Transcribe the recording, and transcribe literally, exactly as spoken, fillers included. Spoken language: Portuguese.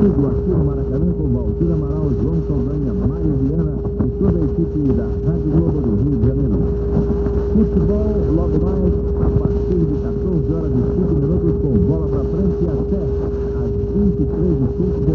Comigo aqui no Maracanã com Valdir Amaral, João Saldanha, Mário Viana e toda a equipe da Rádio Globo do Rio de Janeiro. Futebol, logo mais, a partir de quatorze horas e cinco minutos, com bola pra frente até às vinte e três e cinco.